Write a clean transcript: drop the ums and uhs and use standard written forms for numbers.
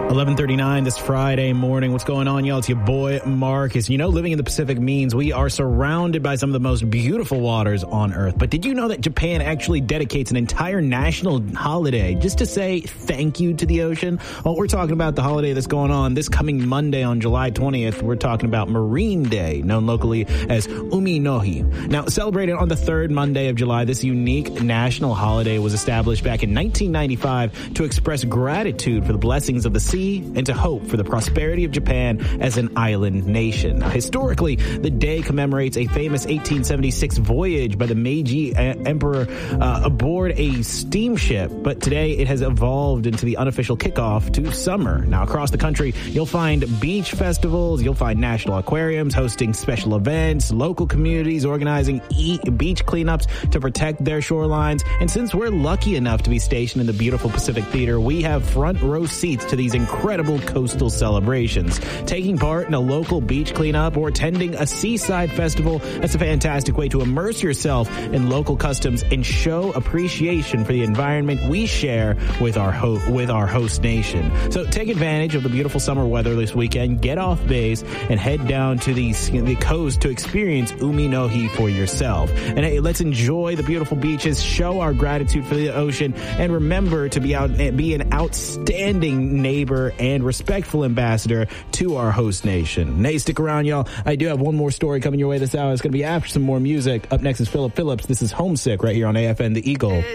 11:39 this Friday morning. What's going on, y'all? It's your boy, Marcus. You know, living in the Pacific means we are surrounded by some of the most beautiful waters on Earth. But did you know that Japan actually dedicates an entire national holiday just to say thank you to the ocean? Well, we're talking about the holiday that's going on this coming Monday on July 20th. We're talking about Marine Day, known locally as Umi no Hi. Now, celebrated on the third Monday of July, this unique national holiday was established back in 1995 to express gratitude for the blessings of the sea and to hope for the prosperity of Japan as an island nation. Historically, the day commemorates a famous 1876 voyage by the Meiji Emperor aboard a steamship, but today it has evolved into the unofficial kickoff to summer. Now, across the country, you'll find beach festivals, you'll find national aquariums hosting special events, local communities organizing beach cleanups to protect their shorelines, and since we're lucky enough to be stationed in the beautiful Pacific Theater, we have front row seats to these incredible coastal celebrations. Taking part in a local beach cleanup or attending a seaside festival, that's a fantastic way to immerse yourself in local customs and show appreciation for the environment we share with our host nation. So take advantage of the beautiful summer weather this weekend, get off base, and head down to the coast to experience Umi no Hi for yourself. And hey, let's enjoy the beautiful beaches, show our gratitude for the ocean, and remember to be an outstanding neighbor and respectful ambassador to our host nation. Hey, stick around, y'all. I do have one more story coming your way this hour. It's going to be after some more music. Up next is Philip Phillips. This is Homesick right here on AFN The Eagle.